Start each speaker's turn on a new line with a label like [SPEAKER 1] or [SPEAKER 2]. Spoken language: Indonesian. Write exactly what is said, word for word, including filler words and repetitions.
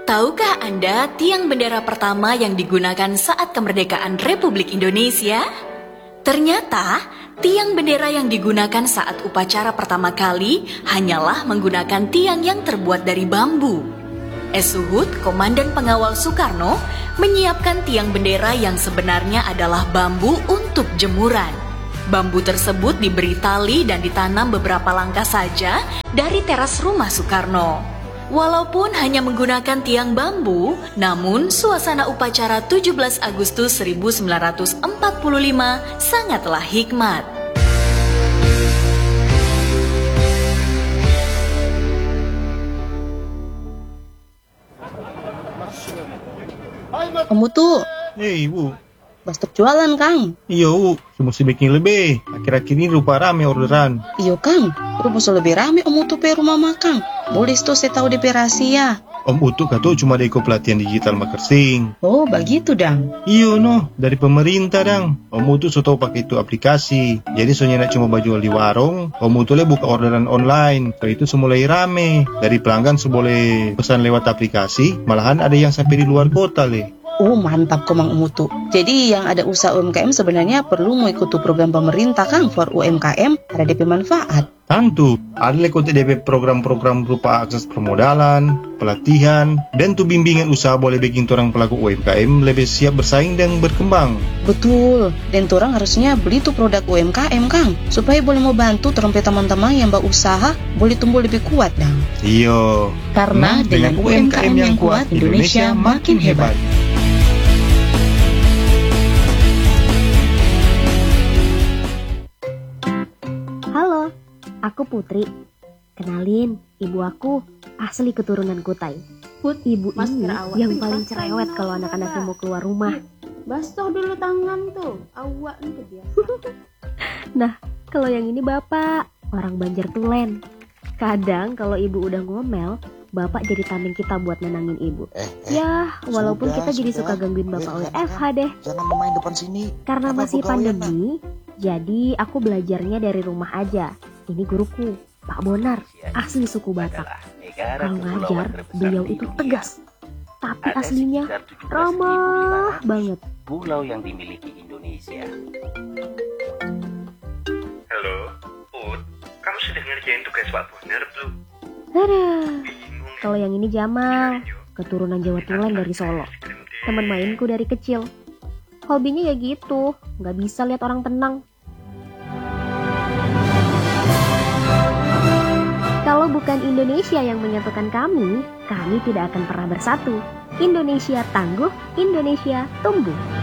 [SPEAKER 1] Tahukah Anda tiang bendera pertama yang digunakan saat kemerdekaan Republik Indonesia? Ternyata, tiang bendera yang digunakan saat upacara pertama kali hanyalah menggunakan tiang yang terbuat dari bambu. Es Suhut, Komandan Pengawal Soekarno, menyiapkan tiang bendera yang sebenarnya adalah bambu untuk jemuran. Bambu tersebut diberi tali dan ditanam beberapa langkah saja dari teras rumah Soekarno. Walaupun hanya menggunakan tiang bambu, namun suasana upacara tujuh belas Agustus seribu sembilan ratus empat puluh lima sangatlah hikmat.
[SPEAKER 2] Kamu tuh
[SPEAKER 3] Hei, Ibu.
[SPEAKER 2] bastok jualan, Kang.
[SPEAKER 3] Iya, Bu. Mesti bikin lebih. Akhir-akhir ini rupa rame orderan.
[SPEAKER 2] Iyo, Kang. Rupa so lebih rame Om Utu pe rumah makan. Boleh tuh saya tahu di rahasia.
[SPEAKER 3] Om Utu kata cuma ada ikut pelatihan digital marketing.
[SPEAKER 2] Oh, begitu, Dang.
[SPEAKER 3] Iyo, no. Dari pemerintah, Dang. Om Utu so tahu pakai itu aplikasi. Jadi soalnya nak cuma baju di warung, Om Utu le buka orderan online. So itu semulai rame. Dari pelanggan so boleh pesan lewat aplikasi. Malahan ada yang sampai di luar kota, le.
[SPEAKER 2] Oh, mantap kok Mang Umutu. Jadi yang ada usaha U M K M sebenarnya perlu mengikuti program pemerintah, Kang, for U M K M ada D P manfaat.
[SPEAKER 3] Tentu, ada lekot D P program-program berupa akses permodalan, pelatihan, dan tuh bimbingan usaha boleh bikin orang pelaku U M K M lebih siap bersaing dan berkembang.
[SPEAKER 2] Betul, dan orang harusnya beli tuh produk U M K M, Kang, supaya boleh mau bantu terompe teman-teman yang berusaha boleh tumbuh lebih kuat, Dang.
[SPEAKER 3] Iya,
[SPEAKER 2] Karena dengan U M K M yang kuat, Indonesia makin hebat.
[SPEAKER 4] Halo, aku Putri. Kenalin, ibu aku asli keturunan Kutai.
[SPEAKER 5] Put,
[SPEAKER 4] Ibu
[SPEAKER 5] masker
[SPEAKER 4] ini
[SPEAKER 5] awak
[SPEAKER 4] yang
[SPEAKER 5] tuh
[SPEAKER 4] paling
[SPEAKER 5] dipasang
[SPEAKER 4] cerewet
[SPEAKER 5] lah.
[SPEAKER 4] kalau anak-anaknya mau keluar rumah.
[SPEAKER 5] Basuh dulu tangan tuh, awak nih kebiasaan.
[SPEAKER 4] Nah, kalau yang ini bapak, orang Banjar Tulen. Kadang kalau ibu udah ngomel, bapak jadi tameng kita buat nenangin ibu.
[SPEAKER 6] Eh, eh,
[SPEAKER 4] Ya, walaupun
[SPEAKER 6] sudah,
[SPEAKER 4] kita jadi
[SPEAKER 6] sudah.
[SPEAKER 4] suka gangguin bapak
[SPEAKER 6] Biar
[SPEAKER 4] W
[SPEAKER 6] jangan,
[SPEAKER 4] F H deh.
[SPEAKER 6] Jangan main depan sini.
[SPEAKER 4] Karena
[SPEAKER 6] Apa
[SPEAKER 4] masih
[SPEAKER 6] pegawaian,
[SPEAKER 4] pandemi, jadi aku belajarnya dari rumah aja. Ini guruku, Pak Bonar, asli suku Batak. Kalau ngajar, beliau itu tegas. Tapi aslinya ramah banget.
[SPEAKER 7] Pulau yang dimiliki Indonesia.
[SPEAKER 8] Halo, Put. Kamu sudah ngerjain tugas Pak Bonar belum?
[SPEAKER 4] Aduh,
[SPEAKER 8] Bingung.
[SPEAKER 4] kalau yang ini Jamal, keturunan Jawa Tulen dari Solo. Teman mainku dari kecil. Hobinya ya gitu, nggak bisa lihat orang tenang. Kalau bukan Indonesia yang menyatukan kami, kami tidak akan pernah bersatu. Indonesia tangguh, Indonesia tumbuh.